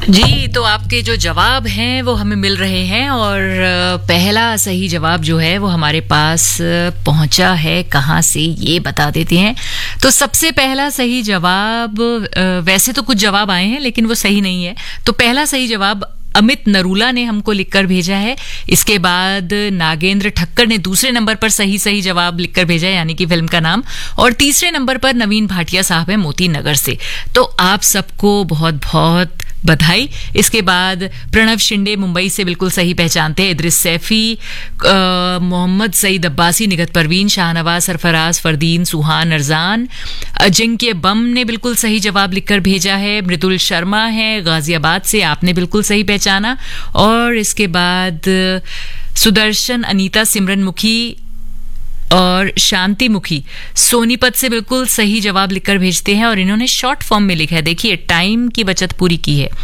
जी, तो आपके जो जवाब हैं वो हमें मिल रहे हैं और पहला सही जवाब जो है वो हमारे पास पहुंचा है कहाँ से ये बता देते हैं। तो सबसे पहला सही जवाब, वैसे तो कुछ जवाब आए हैं लेकिन वो सही नहीं है। तो पहला सही जवाब अमित नरूला ने हमको लिखकर भेजा है। इसके बाद नागेंद्र ठक्कर ने दूसरे नंबर पर सही जवाब लिखकर भेजा है, यानी कि फिल्म का नाम। और तीसरे नंबर पर नवीन भाटिया साहब है मोती नगर से। तो आप सबको बहुत बहुत बधाई। इसके बाद प्रणव शिंदे मुंबई से बिल्कुल सही पहचानते हैं। इद्रिस सैफी, मोहम्मद सईद अब्बासी, निगत परवीन, शाहनवाज सरफराज, फरदीन, सुहान अरजान, अजिंक्य बम ने बिल्कुल सही जवाब लिखकर भेजा है। मृदुल शर्मा है गाजियाबाद से, आपने बिल्कुल सही पहचाना। और इसके बाद सुदर्शन, अनीता, सिमरन मुखी और शांति मुखी सोनीपत से बिल्कुल सही जवाब लिखकर भेजते हैं और इन्होंने शॉर्ट फॉर्म में लिखा है। देखिए, टाइम की बचत पूरी की है।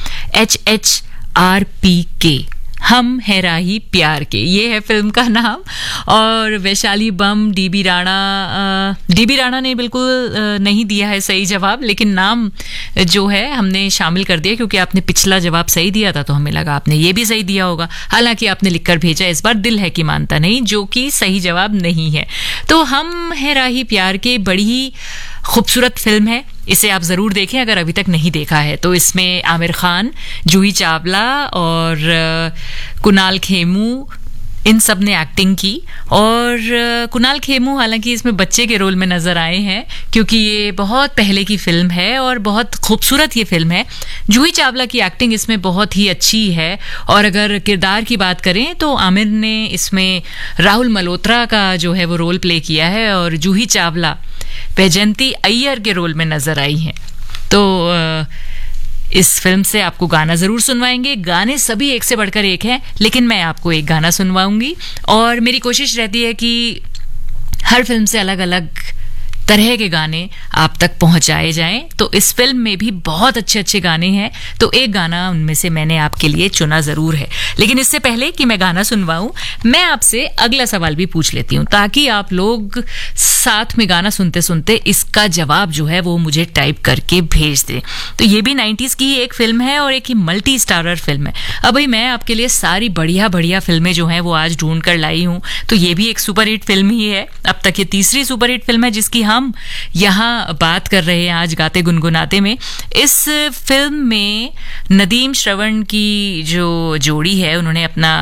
HHRPK, हम है राही प्यार के, ये है फिल्म का नाम। और वैशाली बम, डीबी राणा ने बिल्कुल नहीं दिया है सही जवाब, लेकिन नाम जो है हमने शामिल कर दिया क्योंकि आपने पिछला जवाब सही दिया था तो हमें लगा आपने ये भी सही दिया होगा। हालांकि आपने लिखकर भेजा इस बार दिल है कि मानता नहीं, जो कि सही जवाब नहीं है। तो हम है राही प्यार के बड़ी ही खूबसूरत फिल्म है, इसे आप जरूर देखें अगर अभी तक नहीं देखा है। तो इसमें आमिर खान, जूही चावला और कुणाल खेमू, इन सब ने एक्टिंग की। और कुणाल खेमू हालांकि इसमें बच्चे के रोल में नजर आए हैं क्योंकि ये बहुत पहले की फिल्म है और बहुत खूबसूरत ये फिल्म है। जूही चावला की एक्टिंग इसमें बहुत ही अच्छी है। और अगर किरदार की बात करें तो आमिर ने इसमें राहुल मल्होत्रा का जो है वो रोल प्ले किया है और जूही चावला वैजयंती अय्यर के रोल में नजर आई हैं। तो इस फिल्म से आपको गाना जरूर सुनवाएंगे। गाने सभी एक से बढ़कर एक हैं, लेकिन मैं आपको एक गाना सुनवाऊंगी और मेरी कोशिश रहती है कि हर फिल्म से अलग अलग तरह के गाने आप तक पहुंचाए जाएं। तो इस फिल्म में भी बहुत अच्छे अच्छे गाने हैं, तो एक गाना उनमें से मैंने आपके लिए चुना जरूर है। लेकिन इससे पहले कि मैं गाना सुनवाऊं, मैं आपसे अगला सवाल भी पूछ लेती हूं ताकि आप लोग साथ में गाना सुनते सुनते इसका जवाब जो है वो मुझे टाइप करके भेज दें। तो ये भी 90s की ही एक फिल्म है और एक ही मल्टी स्टारर फिल्म है। अब भाई मैं आपके लिए सारी बढ़िया बढ़िया फिल्में जो हैं वो आज ढूंढ कर लाई हूं। तो ये भी एक सुपरहिट फिल्म ही है। अब तक ये तीसरी सुपरहिट फिल्म है जिसकी हम यहां बात कर रहे हैं आज गाते गुनगुनाते में। इस फिल्म में नदीम श्रवण की जो जोड़ी है उन्होंने अपना